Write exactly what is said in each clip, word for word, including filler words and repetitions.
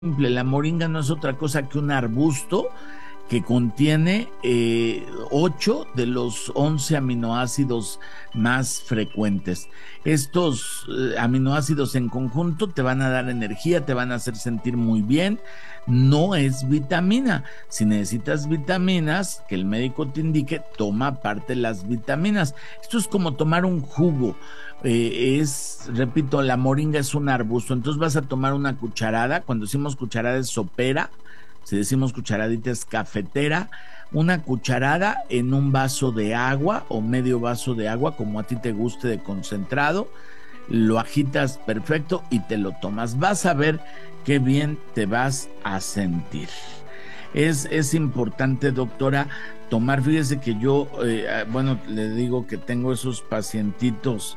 simple. La moringa no es otra cosa que un arbusto que contiene eh, ocho de los once aminoácidos más frecuentes. Estos eh, aminoácidos en conjunto te van a dar energía, te van a hacer sentir muy bien. No es vitamina. Si necesitas vitaminas, que el médico te indique, toma parte de las vitaminas. Esto es como tomar un jugo. Eh, es, repito, la moringa es un arbusto, entonces vas a tomar una cucharada. Cuando decimos cucharada es sopera, si decimos cucharadita es cafetera, una cucharada en un vaso de agua o medio vaso de agua, como a ti te guste, de concentrado, lo agitas perfecto y te lo tomas. Vas a ver qué bien te vas a sentir. Es, es importante, doctora, tomar, fíjese que yo, eh, bueno, le digo que tengo esos pacientitos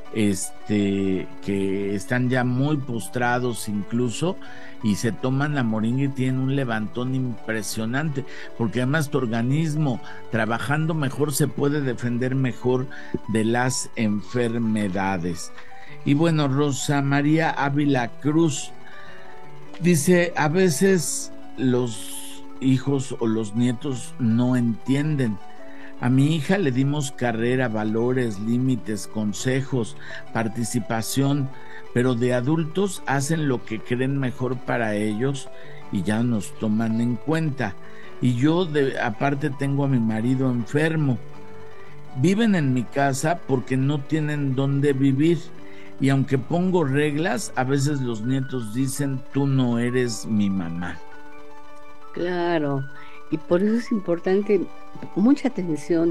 este que están ya muy postrados incluso, y se toman la moringa y tienen un levantón impresionante, porque además tu organismo trabajando mejor se puede defender mejor de las enfermedades. Y bueno, Rosa María Ávila Cruz dice: a veces los hijos o los nietos no entienden. A mi hija le dimos carrera, valores, límites, consejos, participación, pero de adultos hacen lo que creen mejor para ellos y ya nos toman en cuenta. Y yo, de, aparte, tengo a mi marido enfermo. Viven en mi casa porque no tienen dónde vivir. Y aunque pongo reglas, a veces los nietos dicen: tú no eres mi mamá. Claro, y por eso es importante mucha atención.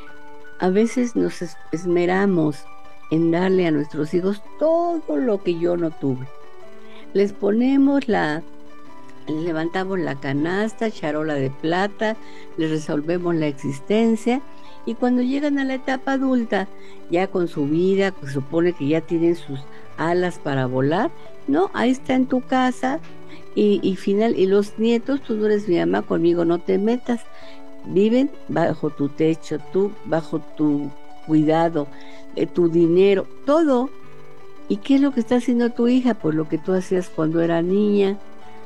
A veces nos esmeramos en darle a nuestros hijos todo lo que yo no tuve. Les ponemos la, les levantamos la canasta, charola de plata, les resolvemos la existencia, y cuando llegan a la etapa adulta, ya con su vida, pues supone que ya tienen sus alas para volar, ¿no? Ahí está en tu casa. Y, y final, y los nietos: tú no eres mi mamá, conmigo no te metas. Viven bajo tu techo, tú bajo tu cuidado, eh, tu dinero, todo. ¿Y qué es lo que está haciendo tu hija? Pues lo que tú hacías cuando era niña,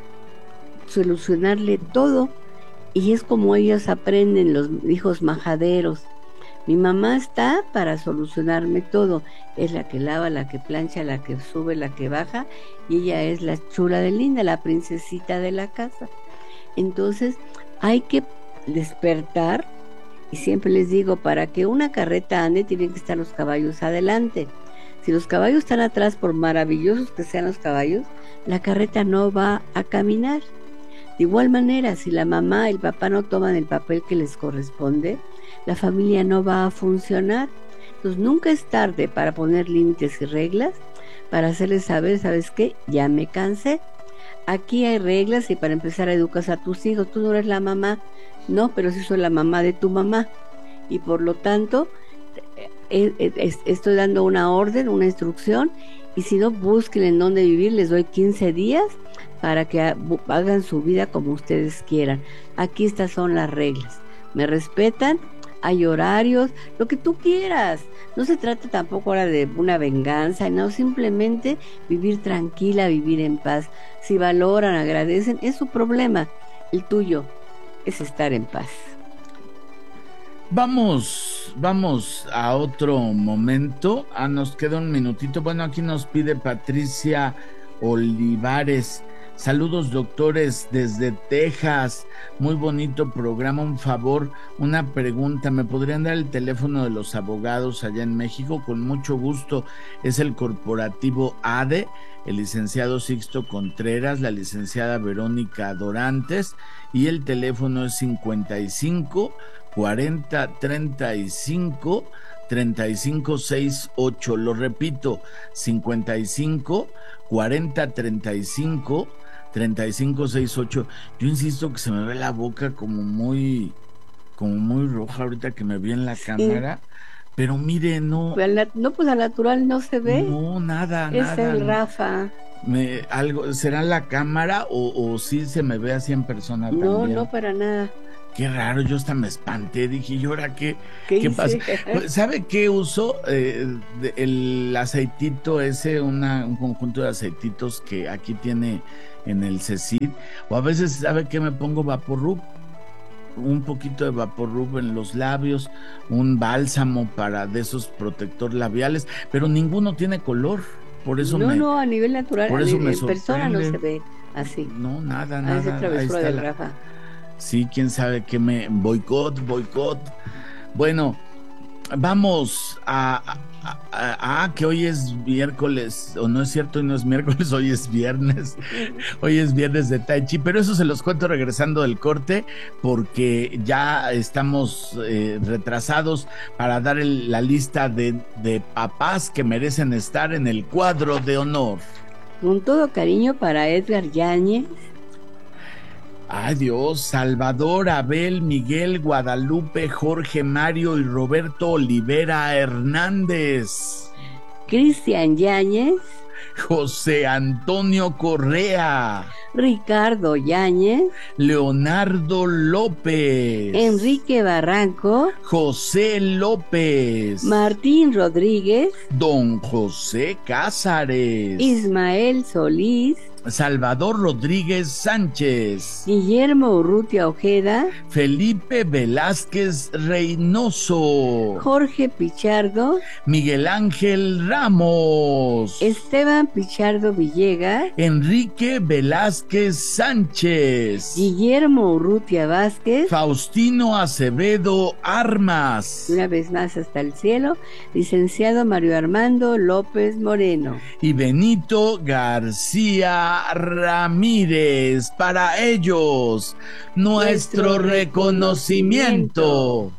solucionarle todo. Y es como ellos aprenden, los hijos majaderos. Mi mamá está para solucionarme todo. Es la que lava, la que plancha, la que sube, la que baja, y ella es la chula de linda, la princesita de la casa. Entonces hay que despertar, y siempre les digo, para que una carreta ande tienen que estar los caballos adelante. Si los caballos están atrás, por maravillosos que sean los caballos, la carreta no va a caminar. De igual manera, si la mamá y el papá no toman el papel que les corresponde, la familia no va a funcionar. Entonces nunca es tarde para poner límites y reglas, para hacerles saber: ¿sabes qué? Ya me cansé. Aquí hay reglas, y para empezar educas a tus hijos. Tú no eres la mamá, no, pero sí soy la mamá de tu mamá. Y por lo tanto, eh, eh, estoy dando una orden, una instrucción, y si no, busquen en dónde vivir. Les doy quince días para que hagan su vida como ustedes quieran. Aquí estas son las reglas. Me respetan, hay horarios, lo que tú quieras. No se trata tampoco ahora de una venganza, no, simplemente vivir tranquila, vivir en paz. Si valoran, agradecen, es su problema. El tuyo es estar en paz. Vamos, vamos a otro momento. Ah, nos queda un minutito. Bueno, aquí nos pide Patricia Olivares: saludos, doctores, desde Texas. Muy bonito programa. Un favor, una pregunta. ¿Me podrían dar el teléfono de los abogados allá en México? Con mucho gusto. Es el corporativo A D E, el licenciado Sixto Contreras, la licenciada Verónica Dorantes, y el teléfono es cincuenta y cinco cuarenta treinta y cinco treinta y cinco sesenta y ocho. Lo repito: cincuenta y cinco cuarenta treinta y cinco treinta y cinco sesenta y ocho. Yo insisto que se me ve la boca como muy como muy roja ahorita que me vi en la cámara, sí. Pero mire, no no, pues al natural no se ve. No, nada, es nada. el Rafa. Me, algo, ¿será la cámara o, o sí se me ve así en persona no, también? No, para nada. qué raro, yo hasta me espanté, dije, ¿y ahora qué, ¿Qué, qué hice? pasa? ¿Sabe qué uso? Eh, el aceitito ese, una, un conjunto de aceititos que aquí tiene en el Cecid, o a veces, ¿sabe qué? Me pongo Vaporub, un poquito de Vaporub en los labios, un bálsamo para de esos protector labiales, pero ninguno tiene color, por eso no, me... No, a nivel natural, por eso a, me en persona no sorprende. se ve así. No, nada, Ah, nada. esa travesura del Rafa. Sí, quién sabe qué me... Boicot, boicot. Bueno, vamos a... Ah, que hoy es miércoles, o no es cierto, hoy no es miércoles, hoy es viernes, hoy es viernes de Tai Chi, pero eso se los cuento regresando del corte, porque ya estamos eh, retrasados para dar el, la lista de, de papás que merecen estar en el cuadro de honor. Con todo cariño para Edgar Yáñez. Ay Dios, Salvador, Abel, Miguel, Guadalupe, Jorge, Mario y Roberto Olivera Hernández. Cristian Yáñez. José Antonio Correa. Ricardo Yáñez. Leonardo López. Enrique Barranco. José López. Martín Rodríguez. Don José Cázares. Ismael Solís. Salvador Rodríguez Sánchez. Guillermo Urrutia Ojeda. Felipe Velázquez Reynoso. Jorge Pichardo. Miguel Ángel Ramos. Esteban Pichardo Villegas. Enrique Velázquez Sánchez. Guillermo Urrutia Vázquez. Faustino Acevedo Armas. Una vez más hasta el cielo. Licenciado Mario Armando López Moreno. Y Benito García Ramírez. Para ellos, nuestro, nuestro reconocimiento. reconocimiento.